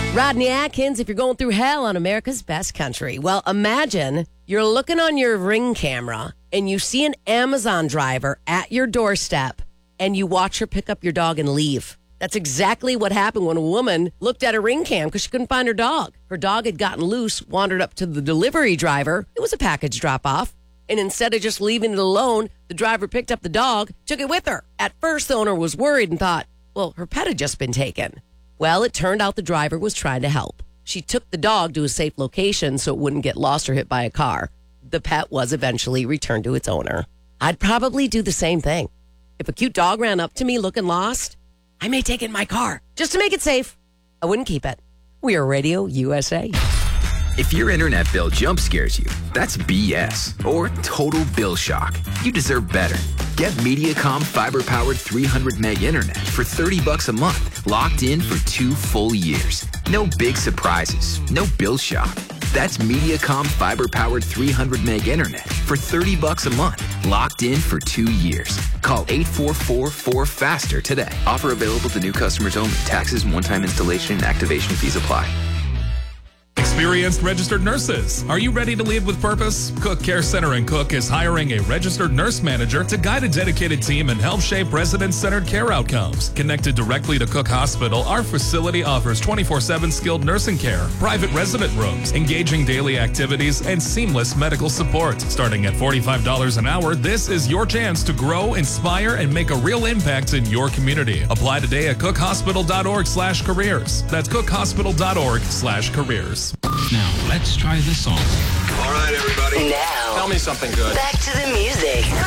Rodney Atkins, if you're going through hell on America's Best Country. Well, imagine you're looking on your Ring camera and you see an Amazon driver at your doorstep and you watch her pick up your dog and leave. That's exactly what happened when a woman looked at a Ring cam because she couldn't find her dog. Her dog had gotten loose, wandered up to the delivery driver. It was a package drop-off. And instead of just leaving it alone, the driver picked up the dog, took it with her. At first, the owner was worried and thought, well, her pet had just been taken. Well, it turned out the driver was trying to help. She took the dog to a safe location so it wouldn't get lost or hit by a car. The pet was eventually returned to its owner. I'd probably do the same thing. If a cute dog ran up to me looking lost, I may take it in my car just to make it safe. I wouldn't keep it. We are Radio USA. If your internet bill jump scares you, that's BS or total bill shock. You deserve better. Get Mediacom fiber-powered 300 meg internet for $30 a month, locked in for 2 full years. No big surprises, no bill shock. That's Mediacom fiber-powered 300 meg internet for $30 a month, locked in for 2 years. Call 844-4FASTER today. Offer available to new customers only. Taxes and one-time installation and activation fees apply. Experienced registered nurses. Are you ready to lead with purpose? Cook Care Center in Cook is hiring a registered nurse manager to guide a dedicated team and help shape resident-centered care outcomes. Connected directly to Cook Hospital, our facility offers 24/7 skilled nursing care, private resident rooms, engaging daily activities, and seamless medical support. Starting at $45 an hour, this is your chance to grow, inspire, and make a real impact in your community. Apply today at cookhospital.org/careers. That's cookhospital.org/careers. Now, let's try this song. All right, everybody. Now, tell me something good. back to the music.